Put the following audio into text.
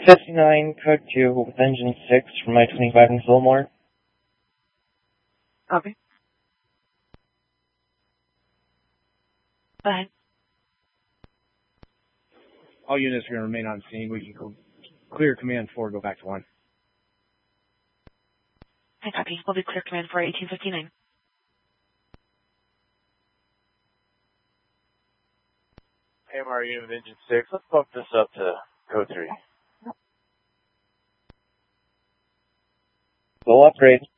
59, code 2, with engine 6 from I-25 in Fillmore. Okay. Go ahead. All units are going to remain on scene. We can clear command 4, go back to 1. I copy. We'll be clear command for 1859. AMR unit engine 6, let's bump this up to code 3. Full upgrade.